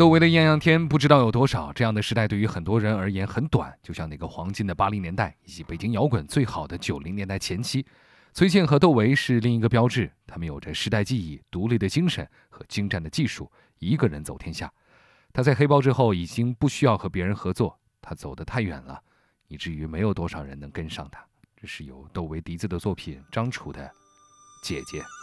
窦唯的艳阳天不知道有多少，这样的时代对于很多人而言很短，就像那个黄金的80年代以及北京摇滚最好的90年代前期。崔健和窦唯是另一个标志，他们有着时代记忆、独立的精神和精湛的技术，一个人走天下。他在黑豹之后已经不需要和别人合作，他走得太远了，以至于没有多少人能跟上他。这是由窦唯笛子的作品张楚的《姐姐》。